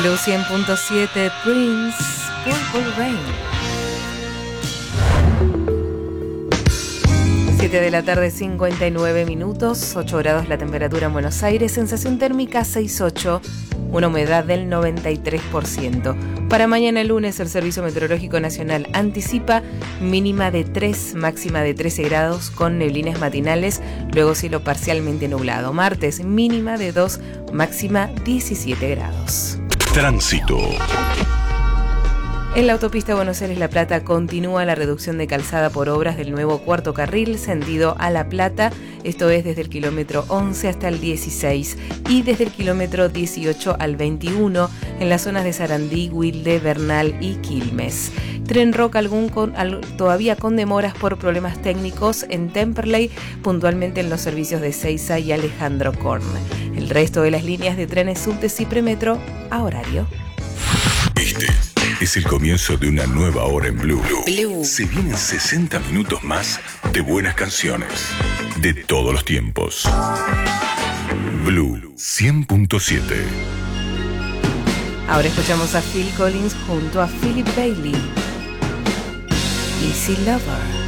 Blue 100.7, Prince, Purple Rain. 7 de la tarde, 59 minutos, 8 grados la temperatura en Buenos Aires, sensación térmica 6,8, una humedad del 93%. Para mañana lunes, el Servicio Meteorológico Nacional anticipa mínima de 3, máxima de 13 grados con neblinas matinales, luego cielo parcialmente nublado. Martes, mínima de 2, máxima 17 grados. Tránsito. En la autopista Buenos Aires-La Plata continúa la reducción de calzada por obras del nuevo cuarto carril sentido a La Plata, esto es desde el kilómetro 11 hasta el 16 y desde el kilómetro 18 al 21 en las zonas de Sarandí, Wilde, Bernal y Quilmes. Tren Roca todavía con demoras por problemas técnicos en Temperley, puntualmente en los servicios de Seiza y Alejandro Korn. El resto de las líneas de trenes subte y premetro a horario. Este es el comienzo de una nueva hora en Blue. Se vienen 60 minutos más de buenas canciones de todos los tiempos. Blue 100.7. Ahora escuchamos a Phil Collins junto a Philip Bailey. Easy Lover.